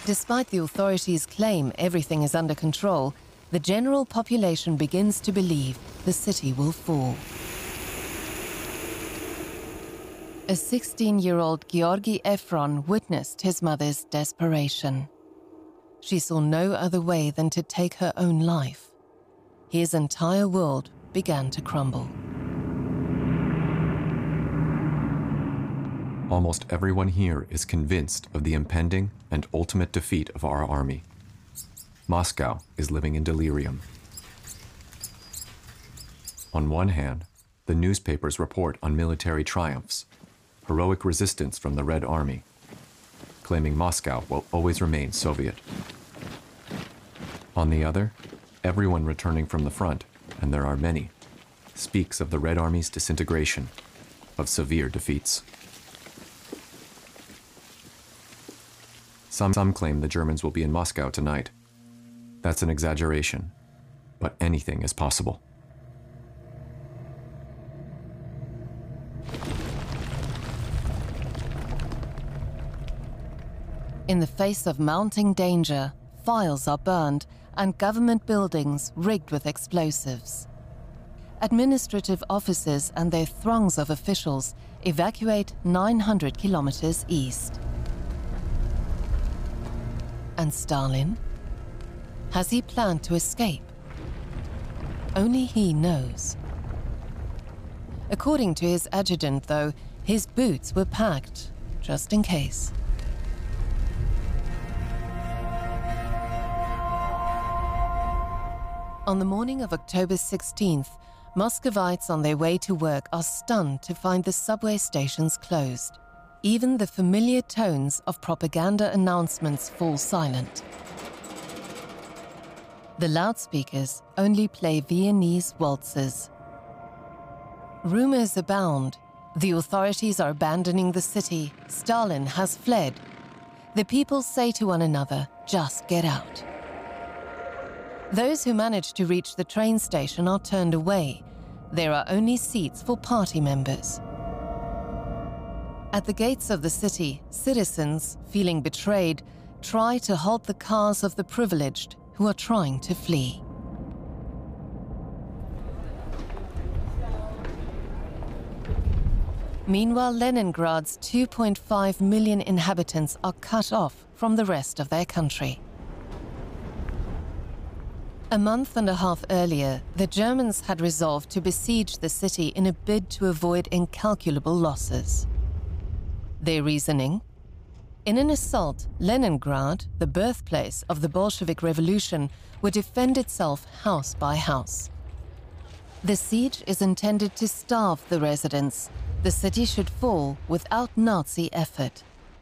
Despite the authorities' claim everything is under control, the general population begins to believe the city will fall. A 16-year-old Georgi Efron witnessed his mother's desperation. She saw no other way than to take her own life. His entire world began to crumble. Almost everyone here is convinced of the impending and ultimate defeat of our army. Moscow is living in delirium. On one hand, the newspapers report on military triumphs, heroic resistance from the Red Army, claiming Moscow will always remain Soviet. On the other, everyone returning from the front, and there are many, speaks of the Red Army's disintegration, of severe defeats. Some claim the Germans will be in Moscow tonight. That's an exaggeration, but anything is possible. In the face of mounting danger, files are burned and government buildings rigged with explosives. Administrative officers and their throngs of officials evacuate 900 kilometers east. And Stalin? Has he planned to escape? Only he knows. According to his adjutant, though, his boots were packed, just in case. On the morning of October 16th, Muscovites on their way to work are stunned to find the subway stations closed. Even the familiar tones of propaganda announcements fall silent. The loudspeakers only play Viennese waltzes. Rumors abound. The authorities are abandoning the city. Stalin has fled. The people say to one another, just get out. Those who manage to reach the train station are turned away. There are only seats for party members. At the gates of the city, citizens, feeling betrayed, try to halt the cars of the privileged who are trying to flee. Meanwhile, Leningrad's 2.5 million inhabitants are cut off from the rest of their country. A month and a half earlier, the Germans had resolved to besiege the city in a bid to avoid incalculable losses. Their reasoning? In an assault, Leningrad, the birthplace of the Bolshevik Revolution, would defend itself house by house. The siege is intended to starve the residents. The city should fall without Nazi effort.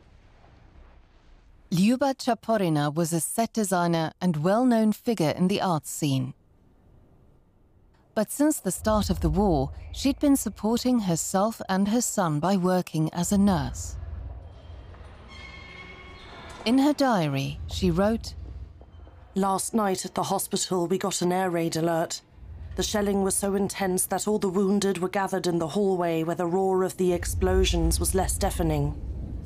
Lyuba Chaporina was a set designer and well-known figure in the arts scene. But since the start of the war, she'd been supporting herself and her son by working as a nurse. In her diary, she wrote, "Last night at the hospital, we got an air raid alert. The shelling was so intense that all the wounded were gathered in the hallway where the roar of the explosions was less deafening.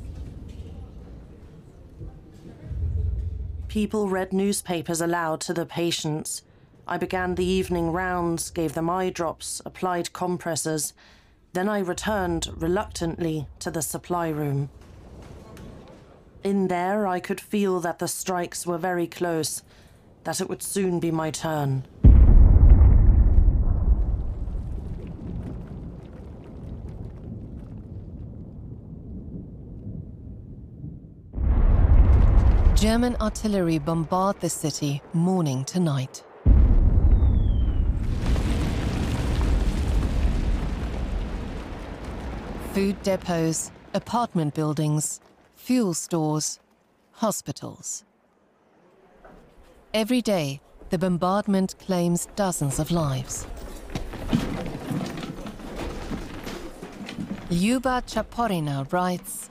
People read newspapers aloud to the patients. I began the evening rounds, gave them eye drops, applied compressors. Then I returned, reluctantly, to the supply room. In there, I could feel that the strikes were very close, that it would soon be my turn." German artillery bombard the city morning to night. Food depots, apartment buildings, fuel stores, hospitals. Every day, the bombardment claims dozens of lives. Lyuba Chaporina writes,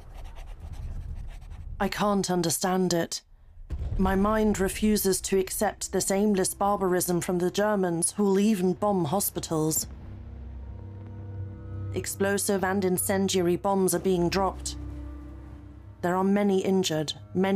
"I can't understand it. My mind refuses to accept this aimless barbarism from the Germans who'll even bomb hospitals. Explosive and incendiary bombs are being dropped. There are many injured, many